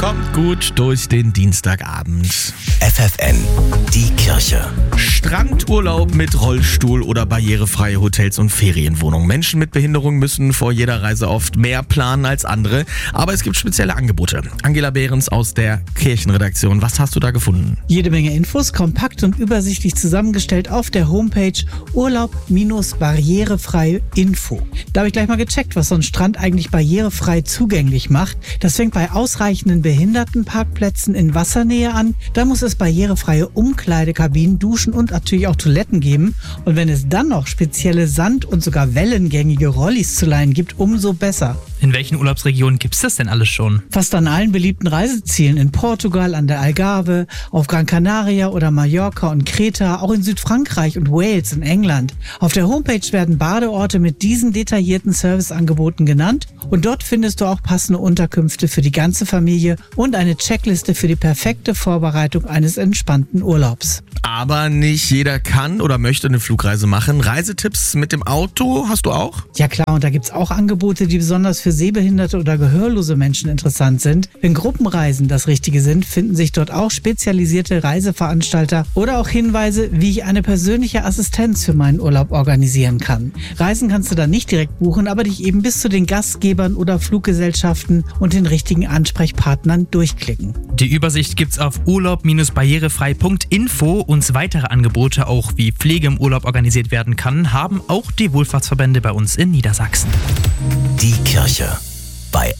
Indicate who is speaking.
Speaker 1: Kommt gut durch den Dienstagabend.
Speaker 2: FFN, die Kirche.
Speaker 1: Strandurlaub mit Rollstuhl oder barrierefreie Hotels und Ferienwohnungen. Menschen mit Behinderung müssen vor jeder Reise oft mehr planen als andere. Aber es gibt spezielle Angebote. Angela Behrens aus der Kirchenredaktion. Was hast du da gefunden?
Speaker 3: Jede Menge Infos, kompakt und übersichtlich zusammengestellt auf der Homepage Urlaub-barrierefrei-Info. Da habe ich gleich mal gecheckt, was so ein Strand eigentlich barrierefrei zugänglich macht. Das fängt bei ausreichenden Behindertenparkplätzen in Wassernähe an. Da muss es barrierefreie Umkleidekabinen, Duschen und natürlich auch Toiletten geben. Und wenn es dann noch spezielle Sand- und sogar wellengängige Rollis zu leihen gibt, umso besser.
Speaker 4: In welchen Urlaubsregionen gibt's das denn alles schon?
Speaker 3: Fast an allen beliebten Reisezielen in Portugal, an der Algarve, auf Gran Canaria oder Mallorca und Kreta, auch in Südfrankreich und Wales in England. Auf der Homepage werden Badeorte mit diesen detaillierten Serviceangeboten genannt und dort findest du auch passende Unterkünfte für die ganze Familie und eine Checkliste für die perfekte Vorbereitung eines entspannten Urlaubs.
Speaker 1: Aber nicht jeder kann oder möchte eine Flugreise machen. Reisetipps mit dem Auto hast du auch?
Speaker 3: Ja klar, und da gibt's auch Angebote, die besonders für sehbehinderte oder gehörlose Menschen interessant sind. Wenn Gruppenreisen das Richtige sind, finden sich dort auch spezialisierte Reiseveranstalter oder auch Hinweise, wie ich eine persönliche Assistenz für meinen Urlaub organisieren kann. Reisen kannst du dann nicht direkt buchen, aber dich eben bis zu den Gastgebern oder Fluggesellschaften und den richtigen Ansprechpartnern durchklicken.
Speaker 4: Die Übersicht gibt's auf urlaub-barrierefrei.info. Und weitere Angebote, auch wie Pflege im Urlaub organisiert werden kann, haben auch die Wohlfahrtsverbände bei uns in Niedersachsen.
Speaker 2: Die Kirche bei